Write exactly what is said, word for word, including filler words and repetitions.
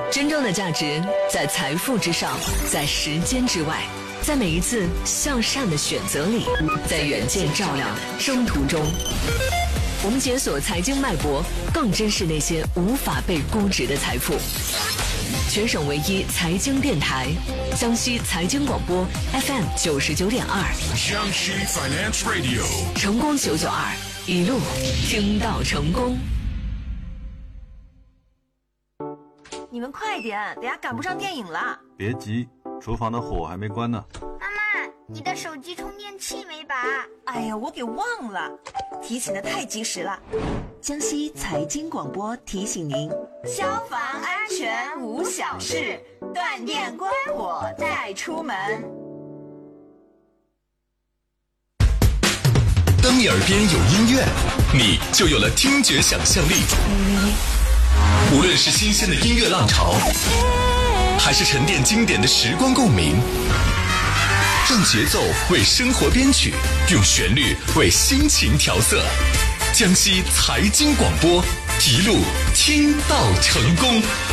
真正的价值在财富之上，在时间之外，在每一次向善的选择里，在远见照亮征途中。我们解锁财经脉搏，更珍视那些无法被估值的财富。全省唯一财经电台，江西财经广播 F M 九十九点二， 江西 Finance Radio， 成功九九二，一路听到成功。 你们快点，等下赶不上电影了。 别急，厨房的火还没关呢。 妈妈，你的手机充电器没拔？ 哎呀，我给忘了，提醒的太及时了。 江西财经广播提醒您： 消防安全无小事，断电关火再出门。 当你耳边有音乐，你就有了听觉想象力。无论是新鲜的音乐浪潮，还是沉淀经典的时光共鸣，让节奏为生活编曲，用旋律为心情调色。江西财经广播，一路听到成功。